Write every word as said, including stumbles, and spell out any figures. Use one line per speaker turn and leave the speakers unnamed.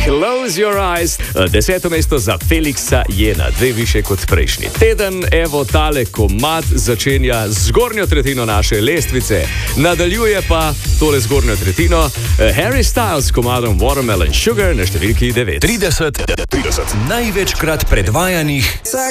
Close Your Eyes. Deseto mesto za Felixa Jena, dve više kot prejšnji teden. Evo tale komad začenja zgornjo tretjino naše lestvice. Nadaljuje pa tole zgornjo tretjino Harry Styles s komadom Watermelon Sugar na številki devet.
trideset, trideset največkrat predvajanih